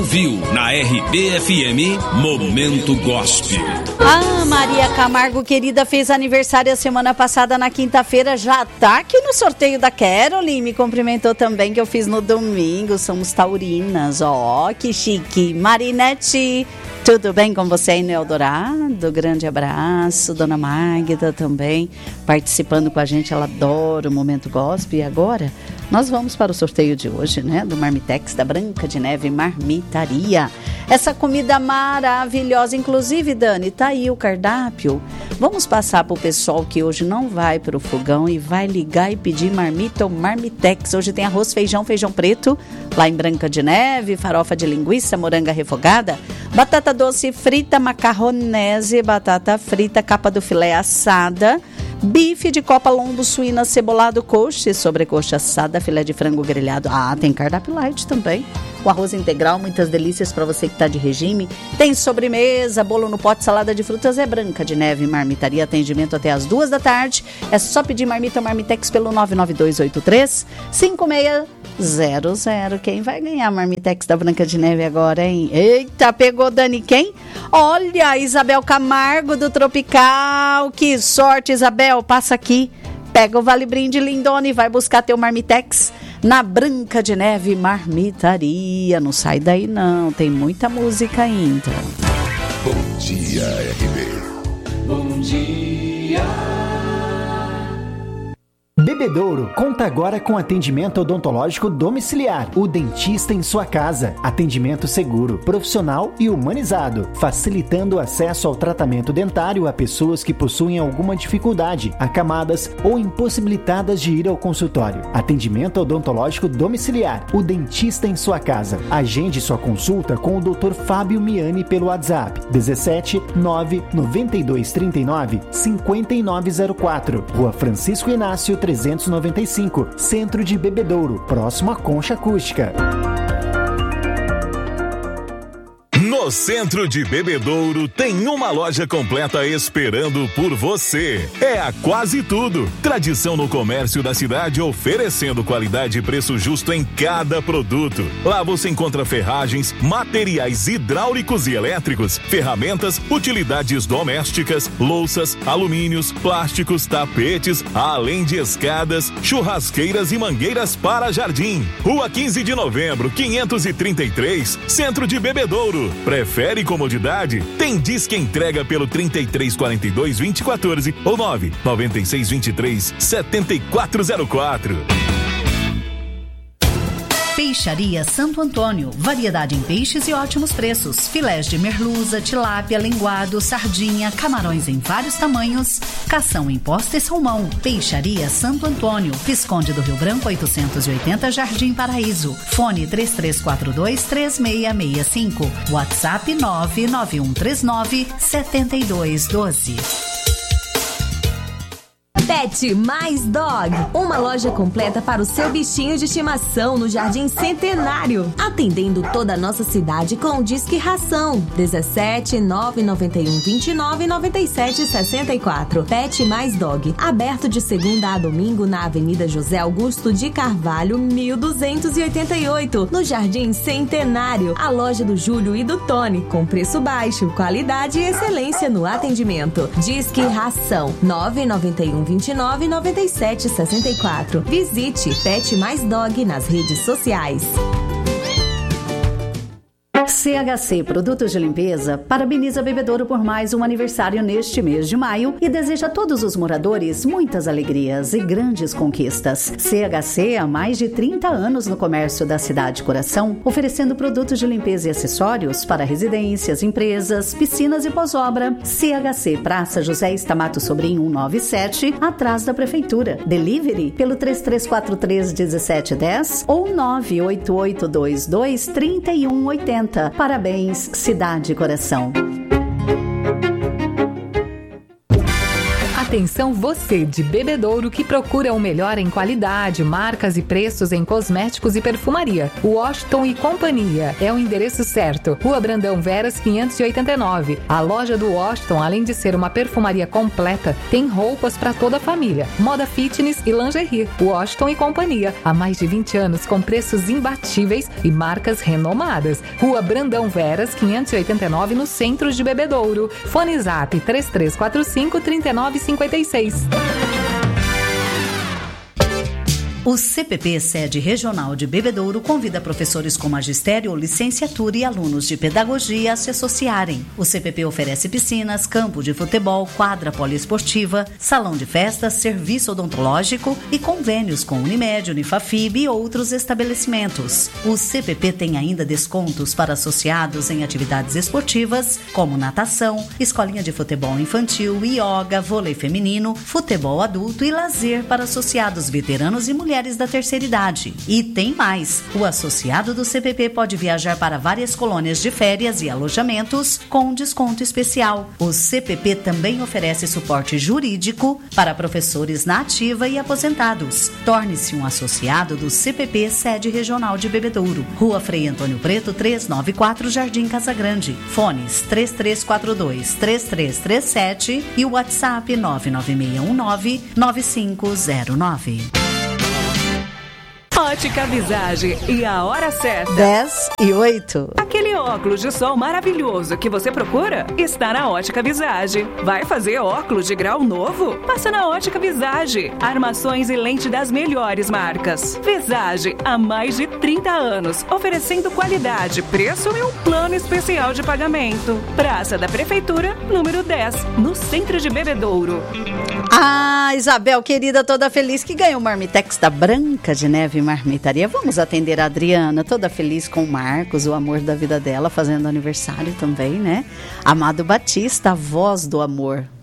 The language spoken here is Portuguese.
Viu na RBFM Momento Gospel. Ah, Maria Camargo, querida, fez aniversário a semana passada na quinta-feira, já tá aqui no sorteio da Caroline, me cumprimentou também que eu fiz no domingo, somos taurinas, ó, que chique. Marinete, tudo bem com você aí no Eldorado? Grande abraço, dona Magda também participando com a gente, ela adora o Momento Gospel. E agora nós vamos para o sorteio de hoje, né, do Marmitex da Branca de Neve Marmitaria. Essa comida maravilhosa, inclusive, Dani, tá aí o cardápio. Vamos passar para o pessoal que hoje não vai para o fogão e vai ligar e pedir marmita ou Marmitex. Hoje tem arroz, feijão preto, lá em Branca de Neve, farofa de linguiça, moranga refogada, batata doce frita, macarronese, batata frita, capa do filé assada, bife de copa lombo suína cebolado, coxa e sobrecoxa assada, filé de frango grelhado. Ah, tem cardápio light também. O arroz integral, muitas delícias para você que está de regime. Tem sobremesa, bolo no pote, salada de frutas. É Branca de Neve Marmitaria, atendimento até as 2 da tarde. É só pedir marmita ou Marmitex pelo 99283-5600. Quem vai ganhar a Marmitex da Branca de Neve agora, hein? Eita, pegou, Dani, quem? Olha, Isabel Camargo do Tropical. Que sorte, Isabel. Passa aqui, pega o Vale Brinde Lindona e vai buscar teu Marmitex na Branca de Neve Marmitaria. Não sai daí não, tem muita música ainda. Bom dia, RB. Bom dia. Bebedouro conta agora com atendimento odontológico domiciliar. O dentista em sua casa. Atendimento seguro, profissional e humanizado, facilitando o acesso ao tratamento dentário a pessoas que possuem alguma dificuldade, acamadas ou impossibilitadas de ir ao consultório. Atendimento odontológico domiciliar. O dentista em sua casa. Agende sua consulta com o Dr. Fábio Miani pelo WhatsApp 17 992 39 5904. Rua Francisco Inácio 395, Centro de Bebedouro, próximo à Concha Acústica. No Centro de Bebedouro tem uma loja completa esperando por você. É a Quase Tudo. Tradição no comércio da cidade, oferecendo qualidade e preço justo em cada produto. Lá você encontra ferragens, materiais hidráulicos e elétricos, ferramentas, utilidades domésticas, louças, alumínios, plásticos, tapetes, além de escadas, churrasqueiras e mangueiras para jardim. Rua 15 de Novembro, 533, Centro de Bebedouro. Prefere comodidade? Tem Disque Entrega pelo 3342-2014 ou 99623-7404. Peixaria Santo Antônio, variedade em peixes e ótimos preços. Filés de merluza, tilápia, linguado, sardinha, camarões em vários tamanhos, cação em posta e salmão. Peixaria Santo Antônio, Visconde do Rio Branco 880, Jardim Paraíso. Fone 3342-3665. WhatsApp 99139-7212. Pet Mais Dog, uma loja completa para o seu bichinho de estimação no Jardim Centenário, atendendo toda a nossa cidade com o Disque Ração 17 991 29 97 64. Pet Mais Dog, aberto de segunda a domingo na Avenida José Augusto de Carvalho 1288, no Jardim Centenário, a loja do Júlio e do Tony, com preço baixo, qualidade e excelência no atendimento. Disque Ração 991 29 97 64. Visite Pet Mais Dog nas redes sociais. CHC Produtos de Limpeza parabeniza Bebedouro por mais um aniversário neste mês de maio e deseja a todos os moradores muitas alegrias e grandes conquistas. CHC há mais de 30 anos no comércio da cidade coração, oferecendo produtos de limpeza e acessórios para residências, empresas, piscinas e pós-obra. CHC Praça José Estamato Sobrinho 197, atrás da Prefeitura. Delivery pelo 3343-1710 ou 98822-3180. Parabéns, Cidade Coração. Atenção você de Bebedouro que procura o melhor em qualidade, marcas e preços em cosméticos e perfumaria. Washington e Companhia é o endereço certo. Rua Brandão Veras 589. A loja do Washington, além de ser uma perfumaria completa, tem roupas para toda a família, moda fitness e lingerie. Washington e Companhia, há mais de 20 anos com preços imbatíveis e marcas renomadas. Rua Brandão Veras 589 no centro de Bebedouro. Fone Zap 3345-3956. O CPP Sede Regional de Bebedouro convida professores com magistério ou licenciatura e alunos de pedagogia a se associarem. O CPP oferece piscinas, campo de futebol, quadra poliesportiva, salão de festas, serviço odontológico e convênios com Unimed, Unifafib e outros estabelecimentos. O CPP tem ainda descontos para associados em atividades esportivas, como natação, escolinha de futebol infantil, ioga, vôlei feminino, futebol adulto e lazer para associados veteranos e mulheres da terceira idade. E tem mais! O associado do CPP pode viajar para várias colônias de férias e alojamentos com desconto especial. O CPP também oferece suporte jurídico para professores na ativa e aposentados. Torne-se um associado do CPP Sede Regional de Bebedouro. Rua Frei Antônio Preto, 394, Jardim Casagrande. Fones 3342-3337 e o WhatsApp 99619-9509. Ótica Visage e a hora certa. 10:08. Aquele óculos de sol maravilhoso que você procura está na Ótica Visage. Vai fazer óculos de grau novo? Passa na Ótica Visage. Armações e lente das melhores marcas. Visage, há mais de 30 anos, oferecendo qualidade, preço e um plano especial de pagamento. Praça da Prefeitura, número 10, no centro de Bebedouro. Ah, Isabel, querida, toda feliz que ganhou o Marmitex da Branca de Neve Marmitaria. Vamos atender a Adriana, toda feliz com o Marcos, o amor da vida dela, fazendo aniversário também, né? Amado Batista, a voz do amor.